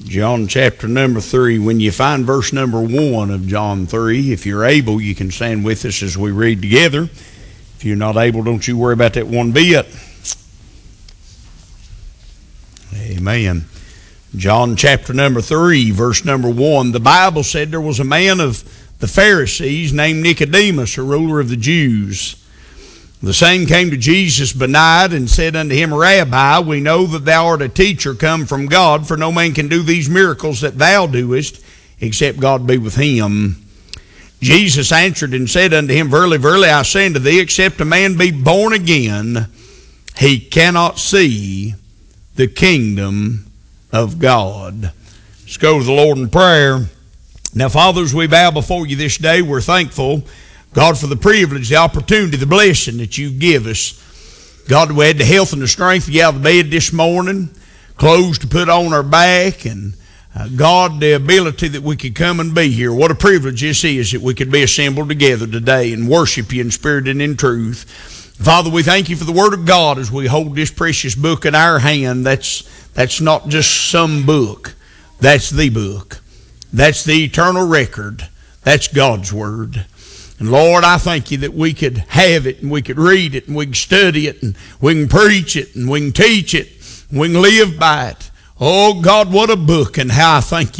John chapter number 3. When you find verse number 1 of John 3, if you're able, you can stand with us as we read together. If you're not able, don't you worry about that one bit. Amen. John chapter number 3, verse number 1. The Bible said there was a man of the Pharisees named Nicodemus, a ruler of the Jews. The same came to Jesus by night and said unto him, Rabbi, we know that thou art a teacher come from God, for no man can do these miracles that thou doest, except God be with him. Jesus answered and said unto him, Verily, verily, I say unto thee, except a man be born again, he cannot see the kingdom of God. Let's go to the Lord in prayer. Now, Father, as we bow before you this day, we're thankful, God, for the privilege, the opportunity, the blessing that you give us. God, we had the health and the strength to get out of bed this morning, clothes to put on our back, and God, the ability that we could come and be here. What a privilege this is that we could be assembled together today and worship you in spirit and in truth. Father, we thank you for the Word of God as we hold this precious book in our hand. That's not just some book. That's the book. That's the eternal record. That's God's Word. And Lord, I thank you that we could have it and we could read it and we can study it and we can preach it and we can teach it and we can live by it. Oh God, what a book, and how I thank you